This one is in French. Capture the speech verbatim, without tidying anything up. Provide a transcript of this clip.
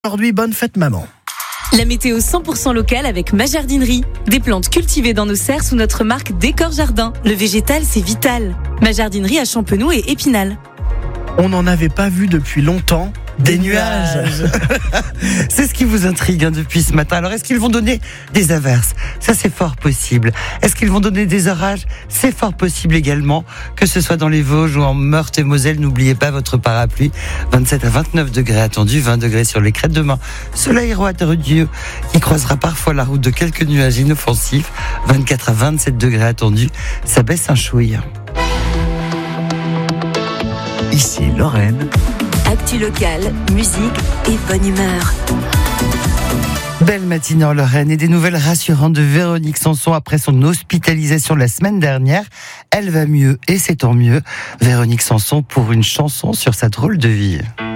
Aujourd'hui, bonne fête maman. La météo cent pour cent locale avec ma jardinerie. Des plantes cultivées dans nos serres sous notre marque Décor Jardin. Le végétal, c'est vital. Ma jardinerie à Champenoux et Épinal. On n'en avait pas vu depuis longtemps des, des nuages. nuages. C'est ce qui vous intrigue hein, depuis ce matin. Alors, est-ce qu'ils vont donner des averses ? Ça, c'est fort possible. Est-ce qu'ils vont donner des orages ? C'est fort possible également. Que ce soit dans les Vosges ou en Meurthe et Moselle, n'oubliez pas votre parapluie. vingt-sept à vingt-neuf degrés attendus, vingt degrés sur les crêtes demain. Soleil radieux qui croisera parfois la route de quelques nuages inoffensifs. vingt-quatre à vingt-sept degrés attendus. Ça baisse un chouïa. Ici Lorraine. Actu locale, musique et bonne humeur. Belle matinée en Lorraine et des nouvelles rassurantes de Véronique Sanson après son hospitalisation la semaine dernière. Elle va mieux et c'est tant mieux. Véronique Sanson pour une chanson sur sa drôle de vie.